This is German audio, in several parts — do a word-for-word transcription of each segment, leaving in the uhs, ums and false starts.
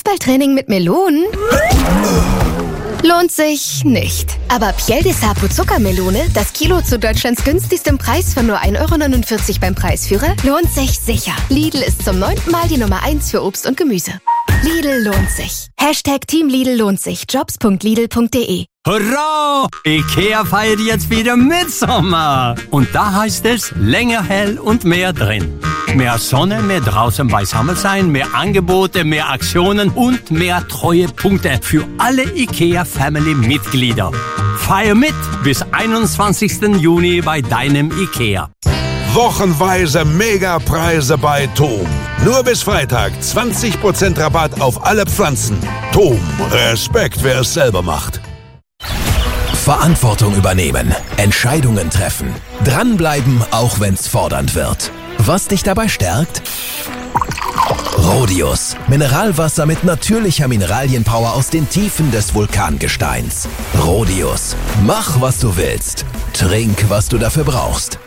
Fußballtraining mit Melonen? Lohnt sich nicht. Aber Piel de Sapo Zuckermelone, das Kilo zu Deutschlands günstigstem Preis von nur ein Euro neunundvierzig beim Preisführer, lohnt sich sicher. Lidl ist zum neunten Mal die Nummer eins für Obst und Gemüse. Lidl lohnt sich. Hashtag Team Lidl lohnt sich. Jobs punkt lidl punkt de. Hurra! Ikea feiert jetzt wieder Mitsommer. Und da heißt es länger hell und mehr drin. Mehr Sonne, mehr draußen beisammen sein, mehr Angebote, mehr Aktionen und mehr Treuepunkte für alle Ikea-Family-Mitglieder. Feier mit bis einundzwanzigsten Juni bei deinem Ikea. Wochenweise Megapreise bei Tom. Nur bis Freitag zwanzig Prozent Rabatt auf alle Pflanzen. Tom, Respekt, wer es selber macht. Verantwortung übernehmen, Entscheidungen treffen, dranbleiben, auch wenn's fordernd wird. Was dich dabei stärkt? Rhodius, Mineralwasser mit natürlicher Mineralienpower aus den Tiefen des Vulkangesteins. Rhodius, mach was du willst, trink was du dafür brauchst.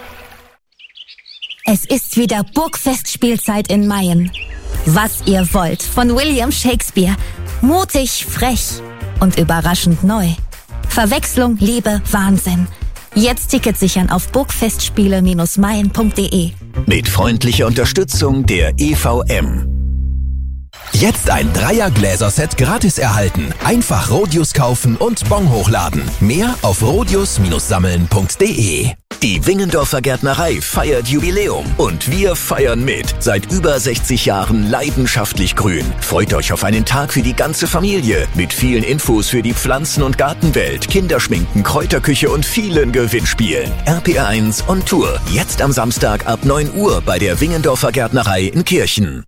Es ist wieder Burgfestspielzeit in Mayen. Was ihr wollt von William Shakespeare. Mutig, frech und überraschend neu. Verwechslung, Liebe, Wahnsinn. Jetzt Ticket sichern auf burgfestspiele Bindestrich mayen punkt de. Mit freundlicher Unterstützung der E V M. Jetzt ein Dreier-Gläserset gratis erhalten. Einfach Rhodius kaufen und Bon hochladen. Mehr auf rhodius Bindestrich sammeln punkt de. Die Wingendorfer Gärtnerei feiert Jubiläum und wir feiern mit. Seit über sechzig Jahren leidenschaftlich grün. Freut euch auf einen Tag für die ganze Familie mit vielen Infos für die Pflanzen- und Gartenwelt, Kinderschminken, Kräuterküche und vielen Gewinnspielen. R P R eins on Tour. Jetzt am Samstag ab neun Uhr bei der Wingendorfer Gärtnerei in Kirchen.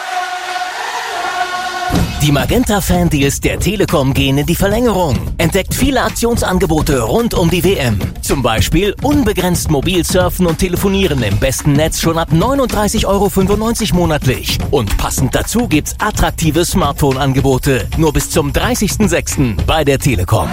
Die Magenta-Fan-Deals der Telekom gehen in die Verlängerung. Entdeckt viele Aktionsangebote rund um die W M. Zum Beispiel unbegrenzt mobil surfen und telefonieren im besten Netz schon ab neununddreißig Euro fünfundneunzig monatlich. Und passend dazu gibt's attraktive Smartphone-Angebote. Nur bis zum dreißigsten sechsten bei der Telekom.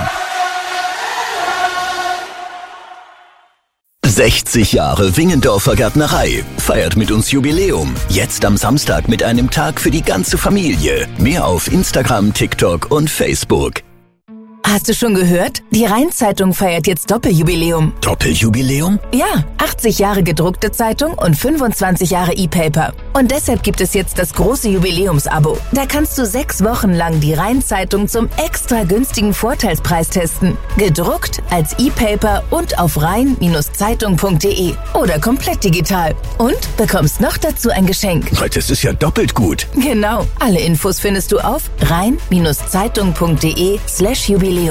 sechzig Jahre Wingendorfer Gärtnerei. Feiert mit uns Jubiläum. Jetzt am Samstag mit einem Tag für die ganze Familie. Mehr auf Instagram, TikTok und Facebook. Hast du schon gehört? Die Rhein-Zeitung feiert jetzt Doppeljubiläum. Doppeljubiläum? Ja, achtzig Jahre gedruckte Zeitung und fünfundzwanzig Jahre E-Paper. Und deshalb gibt es jetzt das große Jubiläumsabo. Da kannst du sechs Wochen lang die Rhein-Zeitung zum extra günstigen Vorteilspreis testen. Gedruckt, als E-Paper und auf rhein Bindestrich zeitung punkt de oder komplett digital. Und bekommst noch dazu ein Geschenk. Das ist ja doppelt gut. Genau. Alle Infos findest du auf rhein Bindestrich zeitung punkt de slash Jubiläum.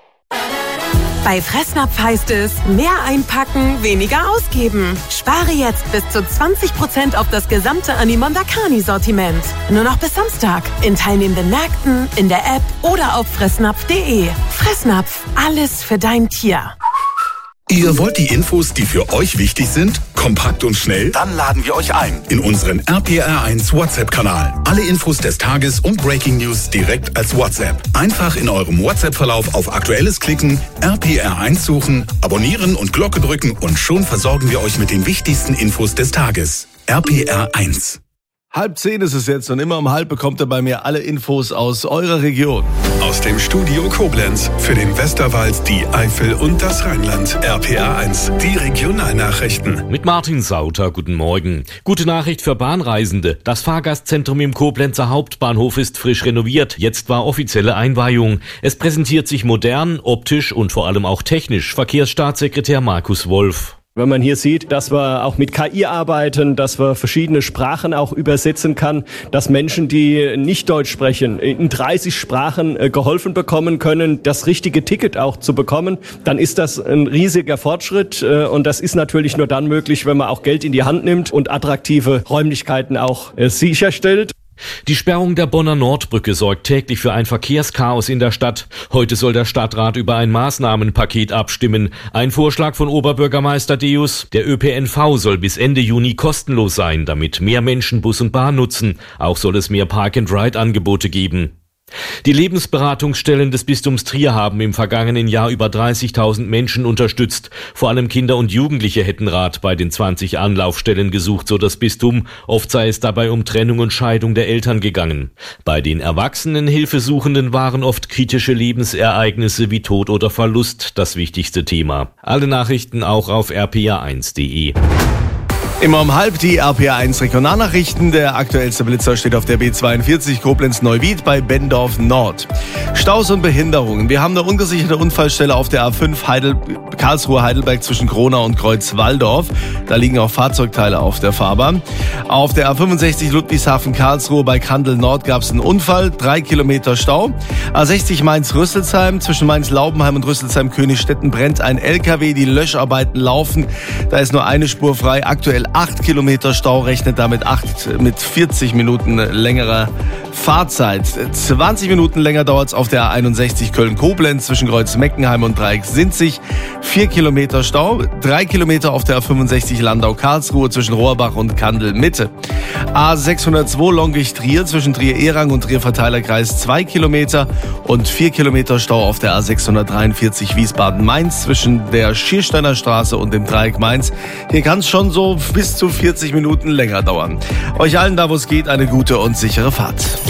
Bei Fressnapf heißt es, mehr einpacken, weniger ausgeben. Spare jetzt bis zu zwanzig Prozent auf das gesamte Animonda Carni-Sortiment. Nur noch bis Samstag. In teilnehmenden Märkten, in der App oder auf fressnapf punkt de. Fressnapf, alles für dein Tier. Ihr wollt die Infos, die für euch wichtig sind, kompakt und schnell? Dann laden wir euch ein in unseren R P R eins WhatsApp-Kanal. Alle Infos des Tages und Breaking News direkt als WhatsApp. Einfach in eurem WhatsApp-Verlauf auf Aktuelles klicken, R P R eins suchen, abonnieren und Glocke drücken und schon versorgen wir euch mit den wichtigsten Infos des Tages. R P R eins. Halb zehn ist es jetzt und immer um halb bekommt ihr bei mir alle Infos aus eurer Region. Aus dem Studio Koblenz für den Westerwald, die Eifel und das Rheinland. R P R eins, die Regionalnachrichten. Mit Martin Sauter, guten Morgen. Gute Nachricht für Bahnreisende. Das Fahrgastzentrum im Koblenzer Hauptbahnhof ist frisch renoviert. Jetzt war offizielle Einweihung. Es präsentiert sich modern, optisch und vor allem auch technisch. Verkehrsstaatssekretär Markus Wolf. Wenn man hier sieht, dass wir auch mit K I arbeiten, dass wir verschiedene Sprachen auch übersetzen kann, dass Menschen, die nicht Deutsch sprechen, in dreißig Sprachen geholfen bekommen können, das richtige Ticket auch zu bekommen, dann ist das ein riesiger Fortschritt. Und das ist natürlich nur dann möglich, wenn man auch Geld in die Hand nimmt und attraktive Räumlichkeiten auch sicherstellt. Die Sperrung der Bonner Nordbrücke sorgt täglich für ein Verkehrschaos in der Stadt. Heute soll der Stadtrat über ein Maßnahmenpaket abstimmen. Ein Vorschlag von Oberbürgermeister Deus. Der Ö P N V soll bis Ende Juni kostenlos sein, damit mehr Menschen Bus und Bahn nutzen. Auch soll es mehr Park-and-Ride-Angebote geben. Die Lebensberatungsstellen des Bistums Trier haben im vergangenen Jahr über dreißigtausend Menschen unterstützt. Vor allem Kinder und Jugendliche hätten Rat bei den zwanzig Anlaufstellen gesucht, so das Bistum. Oft sei es dabei um Trennung und Scheidung der Eltern gegangen. Bei den erwachsenen Hilfesuchenden waren oft kritische Lebensereignisse wie Tod oder Verlust das wichtigste Thema. Alle Nachrichten auch auf r p r eins punkt d e. Immer um halb die R P R eins Regionalnachrichten. Der aktuellste Blitzer steht auf der B zweiundvierzig Koblenz-Neuwied bei Bendorf Nord. Staus und Behinderungen. Wir haben eine ungesicherte Unfallstelle auf der A fünf Heidel- Karlsruhe-Heidelberg zwischen Kronau und Kreuz-Walldorf. Da liegen auch Fahrzeugteile auf der Fahrbahn. Auf der A fünfundsechzig Ludwigshafen-Karlsruhe bei Kandel Nord gab es einen Unfall. Drei Kilometer Stau. A sechzig Mainz-Rüsselsheim. Zwischen Mainz-Laubenheim und Rüsselsheim-Königstetten brennt ein L K W. Die Löscharbeiten laufen. Da ist nur eine Spur frei. Aktuell acht Kilometer Stau, rechnet damit acht mit vierzig Minuten längerer Fahrzeit. zwanzig Minuten länger dauert es auf der A einundsechzig Köln-Koblenz zwischen Kreuz-Meckenheim und Dreieck-Sinzig. vier Kilometer Stau, drei Kilometer auf der A fünfundsechzig Landau-Karlsruhe zwischen Rohrbach und Kandel-Mitte. A sechshundertzwei Longisch-Trier zwischen Trier-Erang und Trier-Verteilerkreis zwei Kilometer und vier Kilometer Stau auf der A sechshundertdreiundvierzig Wiesbaden-Mainz zwischen der Schiersteiner Straße und dem Dreieck Mainz. Hier kann es schon so bis zu vierzig Minuten länger dauern. Euch allen da, wo es geht, eine gute und sichere Fahrt.